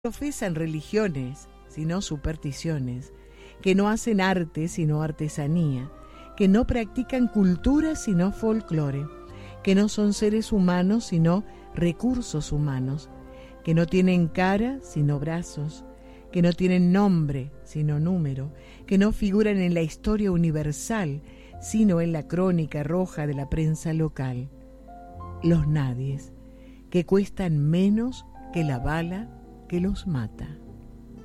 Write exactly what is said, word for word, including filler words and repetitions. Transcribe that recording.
profesan religiones, sino supersticiones, que no hacen arte, sino artesanía, que no practican cultura, sino folclore, que no son seres humanos, sino recursos humanos, que no tienen cara, sino brazos, que no tienen nombre, sino número, que no figuran en la historia universal, sino en la crónica roja de la prensa local. Los nadies, que cuestan menos que la bala que los mata.